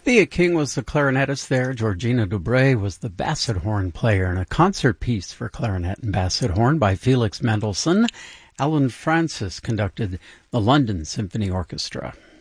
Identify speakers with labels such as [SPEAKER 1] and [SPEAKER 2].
[SPEAKER 1] Thea King was the clarinetist there. Georgina Dubray was the basset horn player, and a concert piece for clarinet and basset horn by Felix Mendelssohn. Alan Francis conducted the London Symphony Orchestra.